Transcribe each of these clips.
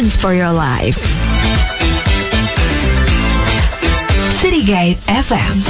Guidance for your life. City Guide FM.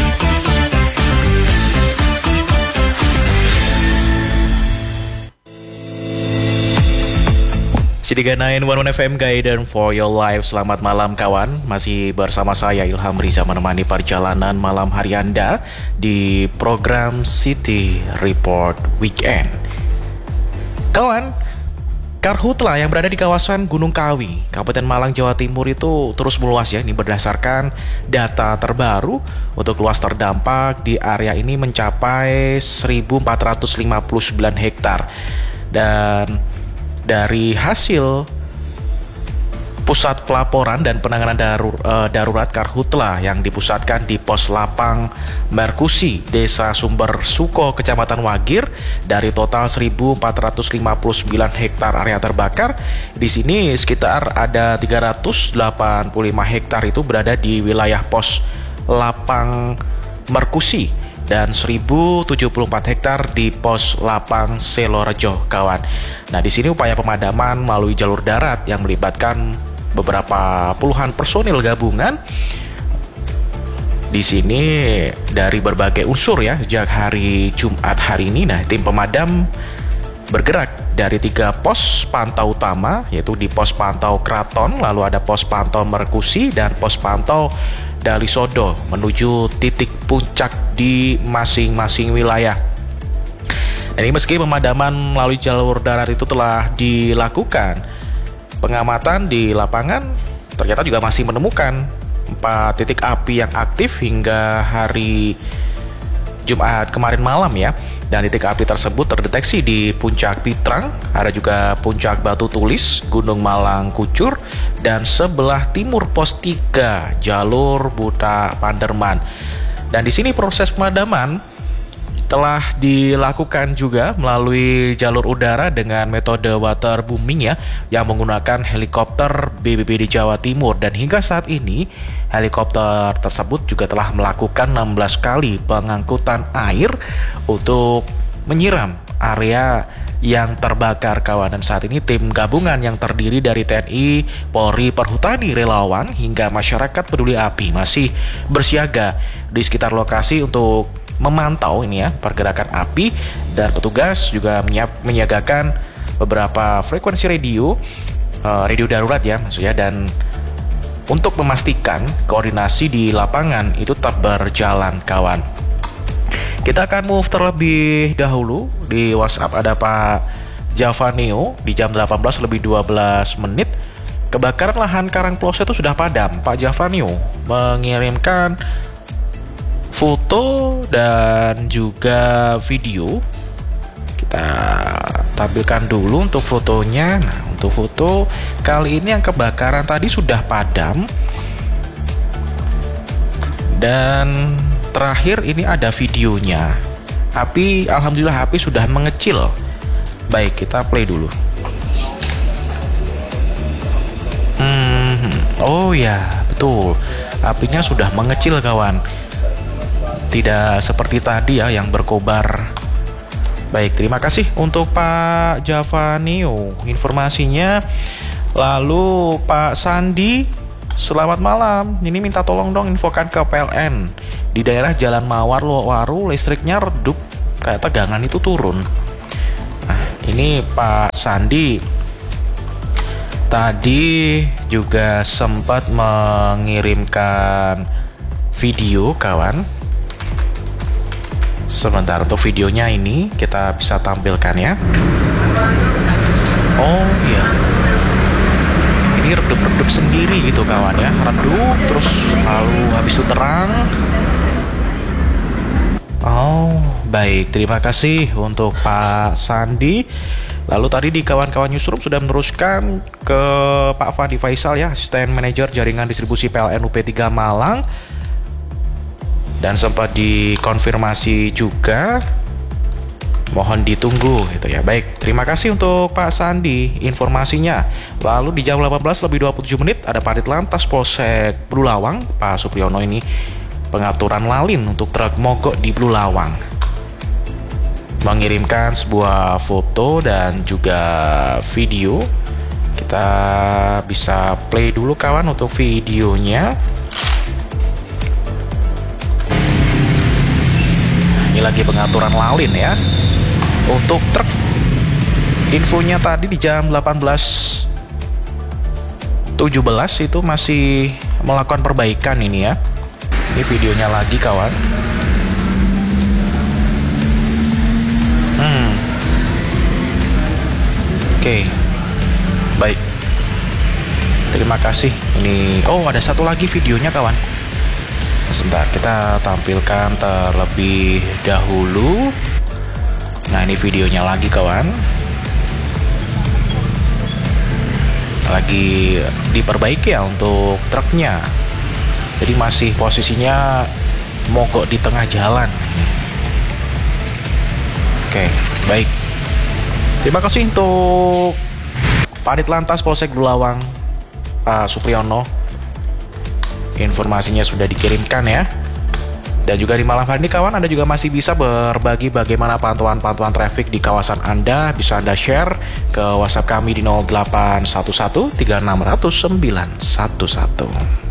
City Guide 911 FM Guidance for your life. Selamat malam kawan. Masih bersama saya Ilham Riza menemani perjalanan malam hari Anda di program City Report Weekend. Kawan, karhutla yang berada di kawasan Gunung Kawi, Kabupaten Malang, Jawa Timur itu terus meluas ya. Ini berdasarkan data terbaru untuk luas terdampak di area ini mencapai 1.459 hektar. Dan dari hasil Pusat Pelaporan dan Penanganan Darurat Karhutla yang dipusatkan di Pos Lapang Merkusi, Desa Sumber Suko, Kecamatan Wagir, dari total 1.459 hektar area terbakar, di sini sekitar ada 385 hektar itu berada di wilayah Pos Lapang Merkusi dan 1.074 hektar di Pos Lapang Selorejo, kawan. Nah, di sini upaya pemadaman melalui jalur darat yang melibatkan beberapa puluhan personil gabungan. Di sini dari berbagai unsur ya, sejak hari Jumat hari ini. Nah, tim pemadam bergerak dari 3 pos pantau utama, yaitu di Pos Pantau Kraton, lalu ada Pos Pantau Merkusi, dan Pos Pantau Dalisodo menuju titik puncak di masing-masing wilayah. Dan ini meski pemadaman melalui jalur darat itu telah dilakukan, pengamatan di lapangan ternyata juga masih menemukan 4 titik api yang aktif hingga hari Jumat kemarin malam ya. Dan titik api tersebut terdeteksi di Puncak Pitrang, ada juga Puncak Batu Tulis, Gunung Malang Kucur, dan sebelah timur Pos 3 jalur Buta Panderman. Dan di sini proses pemadaman telah dilakukan juga melalui jalur udara dengan metode waterbooming ya, yang menggunakan helikopter BPBD Jawa Timur. Dan hingga saat ini helikopter tersebut juga telah melakukan 16 kali pengangkutan air untuk menyiram area yang terbakar, kawan. Dan saat ini tim gabungan yang terdiri dari TNI, Polri, Perhutani, relawan hingga masyarakat peduli api masih bersiaga di sekitar lokasi untuk memantau ini ya pergerakan api. Dan petugas juga menyiagakan beberapa frekuensi radio darurat ya maksudnya, dan untuk memastikan koordinasi di lapangan itu tetap berjalan, kawan. Kita akan move terlebih dahulu. Di WhatsApp ada Pak Javaneo di jam 18:12. Kebakaran lahan Karangploso itu sudah padam. Pak Javaneo mengirimkan foto dan juga video. Kita tampilkan dulu untuk fotonya. Nah, untuk foto kali ini yang kebakaran tadi sudah padam. Dan terakhir ini ada videonya. Alhamdulillah api sudah mengecil. Baik, kita play dulu. Oh ya, betul. Apinya sudah mengecil, kawan. Tidak seperti tadi ya yang berkobar. Baik, terima kasih untuk Pak Javaneo informasinya. Lalu Pak Sandi, selamat malam. Ini minta tolong dong infokan ke PLN. Di daerah Jalan Mawar Waru listriknya redup, kayak tegangan itu turun. Nah, ini Pak Sandi tadi juga sempat mengirimkan video, kawan. Sebentar, untuk videonya ini kita bisa tampilkan ya. Oh iya, ini redup-redup sendiri gitu, kawan ya. Redup terus lalu habis itu terang. Oh baik, terima kasih untuk Pak Sandi. Lalu tadi di kawan-kawan newsroom sudah meneruskan ke Pak Fadi Faisal ya, asisten manajer jaringan distribusi PLN UP3 Malang. Dan sempat dikonfirmasi juga, mohon ditunggu gitu ya. Baik, terima kasih untuk Pak Sandi informasinya. Lalu di jam 18:27 ada Panit Lantas Polsek Bulawang, Pak Supriyono, ini pengaturan lalin untuk truk mogok di Bulawang, mengirimkan sebuah foto dan juga video. Kita bisa play dulu kawan untuk videonya. Ini lagi pengaturan lalin ya. Untuk truk, infonya tadi di jam 18.17 itu masih melakukan perbaikan ini ya. Ini videonya lagi kawan. Oke. Baik. Terima kasih. Ini ada satu lagi videonya kawan. Sebentar, kita tampilkan terlebih dahulu. Nah, ini videonya lagi kawan. Lagi diperbaiki ya untuk truknya. Jadi masih posisinya mogok di tengah jalan. Oke, baik. Terima kasih untuk Panit Lantas Polsek Bulawang, Pak Supriyono. Informasinya sudah dikirimkan ya. Dan juga di malam hari ini kawan, Anda juga masih bisa berbagi bagaimana pantauan traffic di kawasan Anda. Bisa Anda share ke WhatsApp kami di 0811 3600 911.